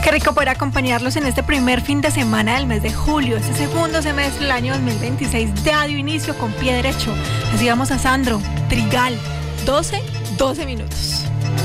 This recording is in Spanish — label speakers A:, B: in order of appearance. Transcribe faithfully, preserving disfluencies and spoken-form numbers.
A: Qué rico poder acompañarlos en este primer fin de semana del mes de julio, este segundo semestre del año dos mil veintiséis, ya dio inicio con pie derecho. Recibamos a Sandro Trigal, doce, doce minutos.